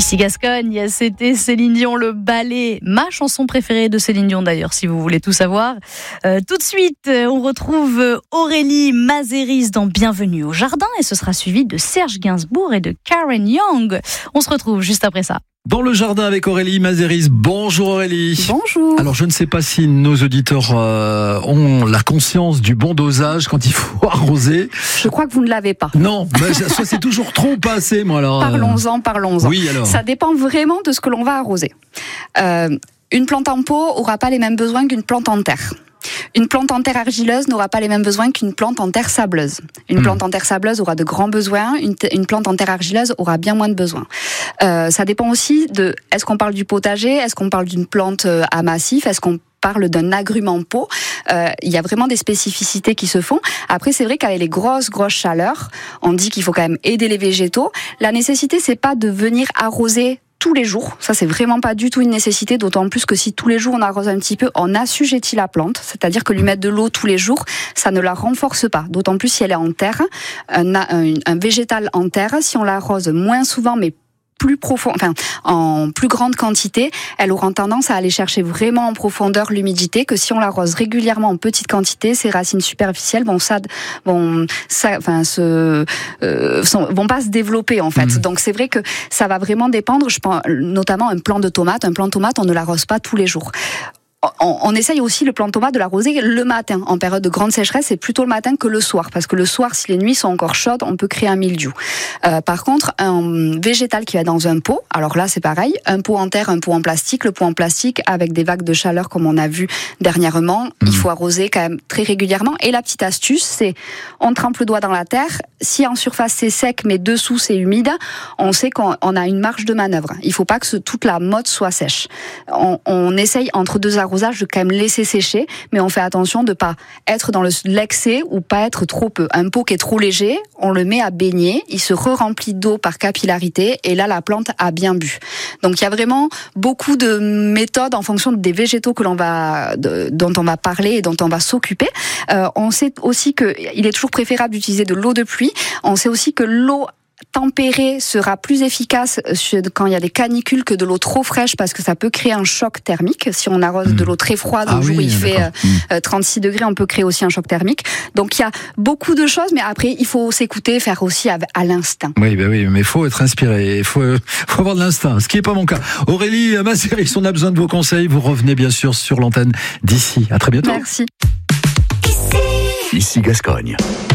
Ici Gascogne, c'était Céline Dion, le ballet, ma chanson préférée de Céline Dion d'ailleurs, si vous voulez tout savoir. Tout de suite, on retrouve Aurélie Mazéris dans Bienvenue au Jardin et ce sera suivi de Serge Gainsbourg et de Karen Young. On se retrouve juste après ça. Dans le jardin avec Aurélie Mazéris. Bonjour Aurélie. Bonjour. Alors je ne sais pas si nos auditeurs ont la conscience du bon dosage quand il faut arroser. Je crois que vous ne l'avez pas. Non, soit c'est toujours trop ou pas assez, moi alors. Parlons-en. Oui, alors. Ça dépend vraiment de ce que l'on va arroser. Une plante en pot aura pas les mêmes besoins qu'une plante en terre. Une plante en terre argileuse n'aura pas les mêmes besoins qu'une plante en terre sableuse. Une plante en terre sableuse aura de grands besoins, une plante en terre argileuse aura bien moins de besoins. Ça dépend aussi de, est-ce qu'on parle du potager, est-ce qu'on parle d'une plante à massif, est-ce qu'on parle d'un agrume en pot. Il y a vraiment des spécificités qui se font. Après, c'est vrai qu'avec les grosses chaleurs, on dit qu'il faut quand même aider les végétaux. La nécessité, c'est pas de venir arroser tous les jours. Ça, c'est vraiment pas du tout une nécessité, d'autant plus que si tous les jours on arrose un petit peu, on assujettit la plante. C'est-à-dire que lui mettre de l'eau tous les jours, ça ne la renforce pas. D'autant plus si elle est en terre. Un végétal en terre, si on l'arrose moins souvent, mais plus profond, enfin en plus grande quantité, elle aura tendance à aller chercher vraiment en profondeur l'humidité, que si on l'arrose régulièrement en petite quantité, ses racines superficielles vont pas se développer en fait. Donc c'est vrai que ça va vraiment dépendre. Je pense notamment un plant de tomate. Un plant de tomate, on ne l'arrose pas tous les jours. On essaye aussi le plant de tomate de l'arroser le matin. En période de grande sécheresse, c'est plutôt le matin que le soir. Parce que le soir, si les nuits sont encore chaudes, on peut créer un mildiou. Par contre, un végétal qui va dans un pot, alors là, c'est pareil. Un pot en terre, un pot en plastique. Le pot en plastique, avec des vagues de chaleur, comme on a vu dernièrement, il faut arroser quand même très régulièrement. Et la petite astuce, c'est on trempe le doigt dans la terre. Si en surface, c'est sec, mais dessous, c'est humide, on sait qu'on a une marge de manœuvre. Il faut pas que toute la motte soit sèche. On essaye entre deux arrosages de quand même laisser sécher, mais on fait attention de pas être dans l'excès ou pas être trop peu. Un pot qui est trop léger, on le met à baigner, il se re-remplit d'eau par capillarité et là la plante a bien bu. Donc il y a vraiment beaucoup de méthodes en fonction des végétaux que dont on va parler et dont on va s'occuper. On sait aussi que il est toujours préférable d'utiliser de l'eau de pluie. On sait aussi que l'eau tempérée sera plus efficace quand il y a des canicules que de l'eau trop fraîche parce que ça peut créer un choc thermique. Si on arrose de l'eau très froide au jour où il fait 36 degrés, on peut créer aussi un choc thermique. Donc il y a beaucoup de choses, mais après il faut s'écouter, faire aussi à l'instinct. Oui, mais il faut être inspiré, il faut avoir de l'instinct, ce qui n'est pas mon cas. Aurélie Mazéris, on a besoin de vos conseils. Vous revenez bien sûr sur l'antenne d'ici. À très bientôt. Merci. Ici Gascogne.